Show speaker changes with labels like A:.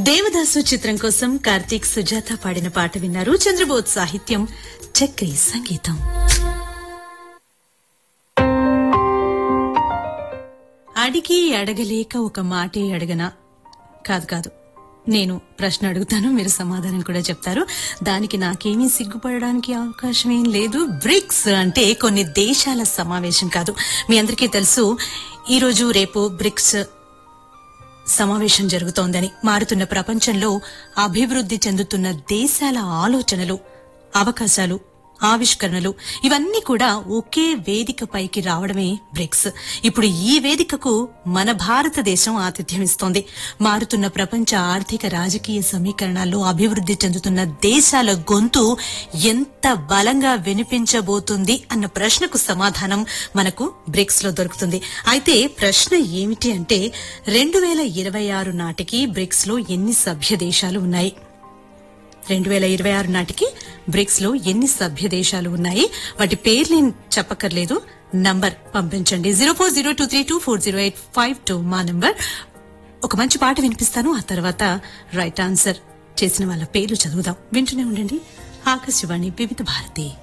A: దేవదాసు చిత్రం కోసం కార్తీక్ సుజాత పాడిన పాట విన్నారు. చంద్రబోధ్ సాహిత్యం, చక్రి సంగీతం. అడిగి అడగలేక ఒక మాటే అడగనా? కాదు, నేను ప్రశ్న అడుగుతాను, మీరు సమాధానం కూడా చెప్తారు. దానికి నాకేమీ సిగ్గుపడడానికి అవకాశం ఏం లేదు. బ్రిక్స్ అంటే కొన్ని దేశాల సమావేశం కాదు. మీ అందరికీ తెలుసు, ఈరోజు రేపు బ్రిక్స్ సమావేశం జరుగుతోందని. మారుతున్న ప్రపంచంలో అభివృద్ది చెందుతున్న దేశాల ఆలోచనలు, అవకాశాలు, ఆవిష్కరణలు ఇవన్నీ కూడా ఒకే వేదికపైకి రావడమే బ్రిక్స్. ఇప్పుడు ఈ వేదికకు మన భారతదేశం ఆతిథ్యం ఇస్తోంది. మారుతున్న ప్రపంచ ఆర్థిక రాజకీయ సమీకరణాల్లో అభివృద్ది చెందుతున్న దేశాల గొంతు ఎంత బలంగా వినిపించబోతుంది అన్న ప్రశ్నకు సమాధానం మనకు బ్రిక్స్ లో దొరుకుతుంది. అయితే ప్రశ్న ఏమిటి అంటే 2026 నాటికి బ్రిక్స్ లో ఎన్ని సభ్య దేశాలు ఉన్నాయి? 2026 నాటికి బ్రిక్స్ లో ఎన్ని సభ్య దేశాలు ఉన్నాయి? వాటి పేర్లు చెప్పక్కర్లేదు, నంబర్ పంపించండి. 0402324085 మా నంబర్. ఒక మంచి పాట వినిపిస్తాను, ఆ తర్వాత రైట్ ఆన్సర్ చేసిన వాళ్ళ పేర్లు చదువుదాం. వింటూనే ఉండండి ఆకాశవాణి వివిధ భారతి.